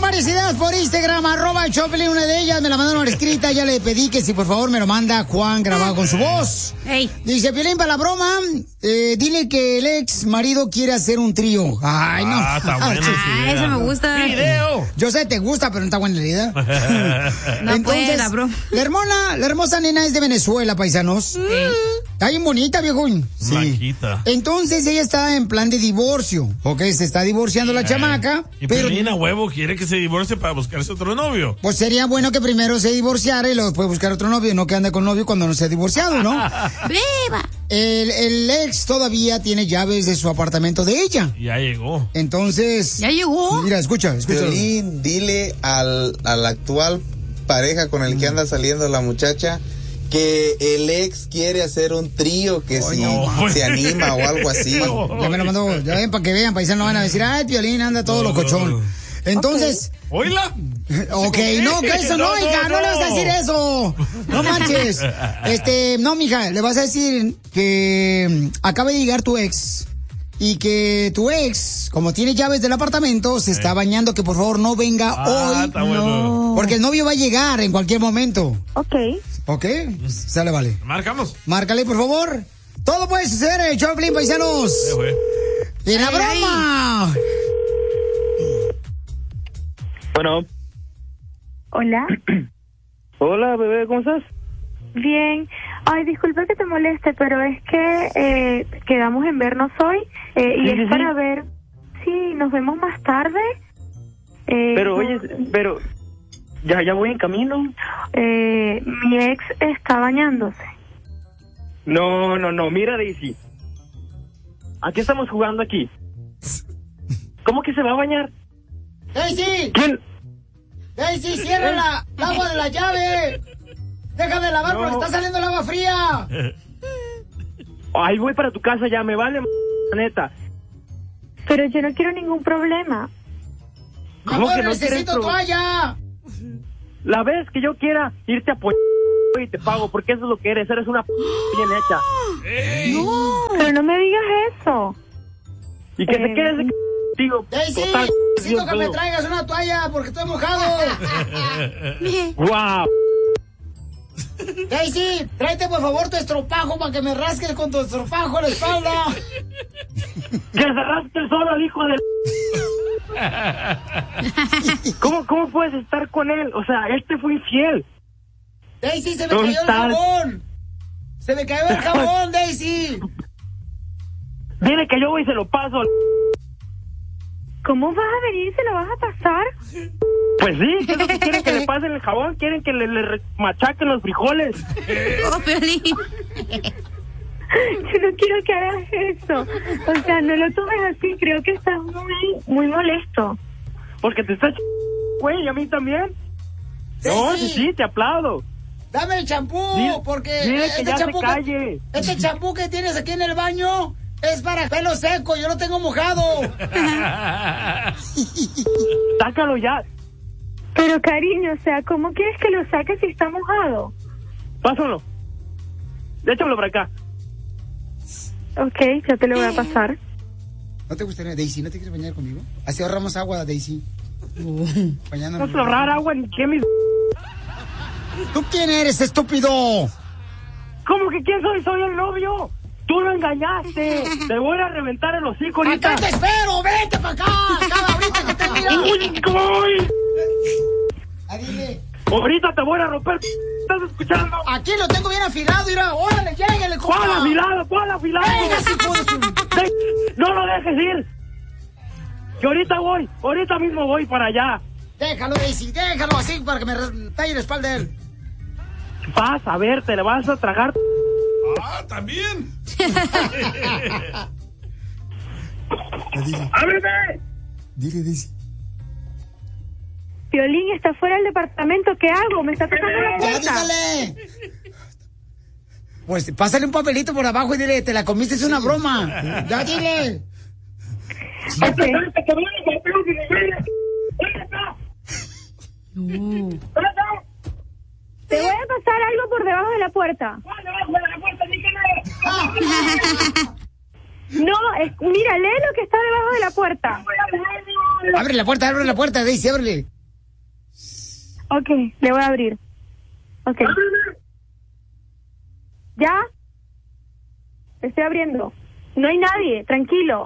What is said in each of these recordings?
varias ideas por Instagram, @Choplin. Una de ellas me la mandaron escrita. Ya le pedí que si por favor me lo manda Juan grabado con su voz. Hey. Dice, Piolín, para la broma, dile que el ex marido quiere hacer un trío. Ay, no. Está bueno. Eso me gusta. Video. Yo sé, te gusta, pero no está buena la idea. No Entonces, puede, la broma. la hermosa nena es de Venezuela, paisanos. Está bien bonita, viejón. Sí. Blanquita. Entonces ella está en plan de divorcio. Ok, se está divorciando la chamaca. Y pero Piolín a huevo quiere que se divorcie para buscarse otro novio. pues sería bueno que primero se divorciara y luego después buscar otro novio, no que ande con novio cuando no se ha divorciado, ¿no? ¡Viva! El ex todavía tiene llaves de su apartamento de ella. Ya llegó. Entonces... ¿Ya llegó? Mira, escucha. Piolín, dile a la actual pareja con el que anda saliendo la muchacha que el ex quiere hacer un trío, que si se anima o algo así. Ya me lo mandó, ya ven, para que vean, paisanos van a decir, ay, Piolín anda todo locochón. Entonces... ¿Oíla? Ok, no, que eso no, hija, no le vas a decir eso. No manches. No, mija, le vas a decir que acaba de llegar tu ex y que tu ex, como tiene llaves del apartamento, se está bañando, que por favor no venga hoy. Está bueno. Porque el novio va a llegar en cualquier momento. Ok. ¿Ok? Sale, vale. Marcamos. Márcale, por favor. Todo puede suceder en el Choplin, paisanos. ¡Y la broma! Bueno. Hola. Hola, bebé, ¿cómo estás? Bien. Ay, disculpa que te moleste, pero es que quedamos en vernos hoy y es para ver si nos vemos más tarde. Pero, oye, ya voy en camino. Mi ex está bañándose. No, mira, Daisy. ¿A qué estamos jugando aquí? ¿Cómo que se va a bañar? ¡Daisy! ¿Quién? ¡Daisy, cierra la agua de la llave! ¡Deja de lavar porque está saliendo el agua fría! Ay, voy para tu casa ya, me vale, neta. Pero yo no quiero ningún problema. ¿Cómo que no necesito toalla? La vez que yo quiera irte a y te pago, porque eso es lo que eres una bien hecha. No, pero no me digas eso. Y que te quedes contigo. Daisy, necesito que me traigas una toalla porque estoy mojado. ¡Guau! Daisy, tráete por favor tu estropajo para que me rasques con tu estropajo la espalda. ¡Que se rasque solo el hijo de... ¿Cómo puedes estar con él? O sea, él te fue infiel. Daisy, se me cayó el jabón. Se me cayó el jabón, Daisy. Dile que yo voy y se lo paso. ¿Cómo vas a venir y se lo vas a pasar? Pues sí, ¿qué es lo que quieren que le pasen el jabón? ¿Quieren que le machaquen los frijoles? Oh, Piolín. Yo no quiero que hagas eso. O sea, no lo tomes así. Creo que estás muy molesto. Porque te estás güey, a mí también. No, sí, te aplaudo. Dame el champú, porque dile que ya champú se calle. Este champú que tienes aquí en el baño es para pelo seco, yo lo tengo mojado. Sácalo ya. Pero cariño, o sea, ¿cómo quieres que lo saques si está mojado? Pásalo. Échamelo para acá. Ok, ya te lo voy a pasar. ¿No te gustaría, Daisy, no te quieres bañar conmigo? Así ahorramos agua, Daisy. No se ahorrar agua ni qué mis... ¿Tú quién eres, estúpido? ¿Cómo que quién soy? Soy el novio. Tú lo engañaste. Te voy a reventar el hocico ahorita. ¡Acá te espero! ¡Vete para acá! ¡Acá ahorita que te miro! ¡Uy! Dile. Ahorita te voy a romper. ¿Estás escuchando? Aquí lo tengo bien afilado, mira. ¡Órale, lléguele, compa! ¿Cuál afilado? ¡Venga, si puedes! No lo dejes ir. Que ahorita mismo voy para allá. Déjalo, Daisy, déjalo así para que me talle la espalda de él. Vas a ver, te le vas a tragar. Ah, también. ¡Ábreme! Dile, Daisy. Piolín está fuera del departamento, ¿qué hago? Me está tocando la puerta. ¡Ya, dígale! Pues pásale un papelito por abajo y dile, te la comiste, es una broma. ¡Ya, dile! Okay. Te voy a pasar algo por debajo de la puerta. No, mira, lee lo que está debajo de la puerta. Abre la puerta, Daisy, ábrele. Ok, le voy a abrir. Ok. ¿Ya? Estoy abriendo. No hay nadie, tranquilo.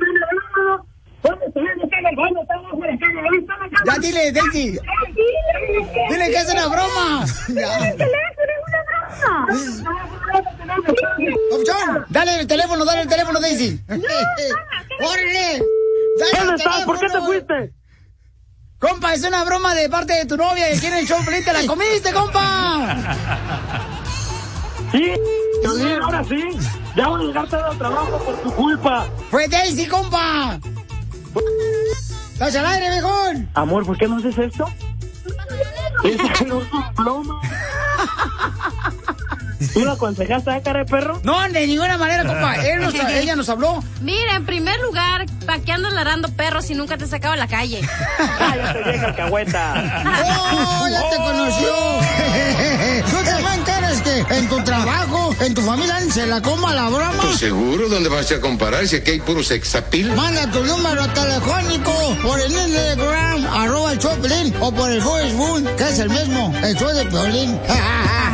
Ya dile, Daisy. Dile que es una broma. Ya. El teléfono es una broma. Opción, dale el teléfono, Daisy. ¡Órale! ¿Dónde estás? ¿Por qué te fuiste? Compa, es una broma de parte de tu novia que quiere el show feliz. ¡Te la comiste, compa! Sí, ahora sí. Ya voy a llegar todo el trabajo por tu culpa. ¡Fue Daisy, compa! ¡Estás al aire, viejón! Amor, ¿por qué no haces esto? Esa no es un plomo. ¿Tú la aconsejaste a cara de perro? No, de ninguna manera, compa. Ella nos habló. Mira, en primer lugar, ¿para qué andas ladrando perros si nunca te sacaba a la calle? Ya te llega alcahueta. ¡Oh, ya te conoció! ¿Tú también quieres que en tu trabajo, en tu familia, se la coma la broma? ¿Tú seguro? ¿Dónde vas a comparar si aquí hay puro sexapil? Manda tu número telefónico por el Instagram, @el Choplin, o por el Facebook, que es el mismo, el show de Piolín.